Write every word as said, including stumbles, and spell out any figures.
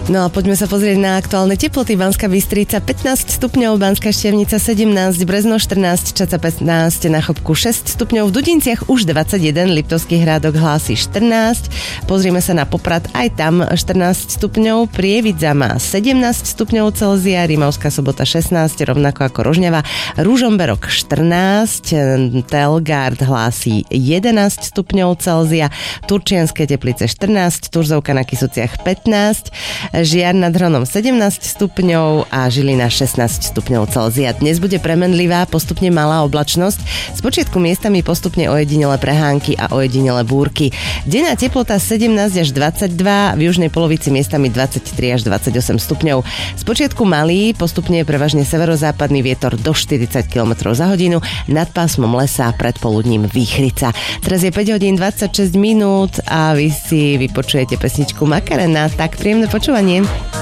No a poďme sa pozrieť na aktuálne teploty. Banská Bystrica pätnásť stupňov, Banská Štiavnica sedemnásť, Brezno štrnásť, Čaca pätnásť, na Chopku šesť stupňov, v Dudinciach už dvadsaťjeden, Liptovský Hrádok hlási štrnásť. Pozrieme sa na Poprad, aj tam štrnásť stupňov, Prievidza má sedemnásť stupňov Celzia, Rimavská Sobota šestnásť, rovnako ako Rožňava, Ružomberok štrnásť, Telgard hlási jedenásť stupňov Celzia, Turčianske Teplice štrnásť, Turzovka na Kysuciach pätnásť, Žiar nad Hronom sedemnásť stupňov a Žilina šestnásť stupňov Celzia. Dnes bude premenlivá, postupne malá oblačnosť, spočiatku miestami postupne ojedinele prehánky a ojedinele búrky. Denná teplota sedemnásť až dvadsaťdva, v južnej polovici miestami dvadsaťtri až dvadsaťosem stupňov. Spočiatku malý, postupne prevažne severozápadný vietor do štyridsať kilometrov za hodinu, nad pásmom lesa predpoludním výchrica. Teraz je päť hodín dvadsaťšesť minút a vy si vypočujete pesničku Makarena, tak príjemné počúvanie.